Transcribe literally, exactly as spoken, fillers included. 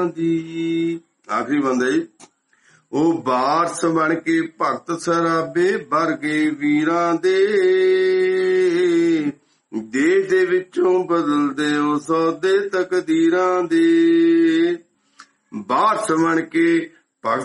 ਵੀਰਾਂ ਦੀ। ਆਖਰੀ ਬੰਦਾ ਜੀ, ਉਹ ਵਾਰਸ ਬਣ ਕੇ ਭਗਤ ਸਰਾਬੇ ਵਰਗੇ ਵੀਰਾਂ ਦੇ, ਦੇਸ਼ ਦੇ ਵਿੱਚੋਂ ਬਦਲਦੇ ਉਹ ਸੌਦੇ ਤਕਦੀਰਾਂ ਦੇ। ਵਾਰਸ ਬਣ ਕੇ